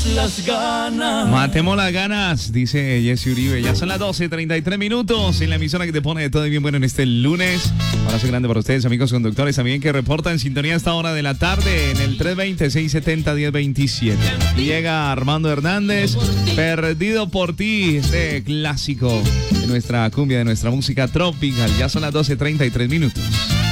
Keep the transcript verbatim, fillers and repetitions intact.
las ganas. Matemos las ganas, dice Jesse Uribe. Ya son las doce treinta y tres minutos en la emisora que te pone de todo y bien bueno en este lunes. Abrazo grande para ustedes, amigos conductores, también que reportan en sintonía a esta hora de la tarde en el tres veinte, seiscientos setenta, diez veintisiete. Y llega Armando Hernández, Perdido por ti, este clásico de nuestra cumbia, de nuestra música tropical. Ya son las doce treinta y tres minutos.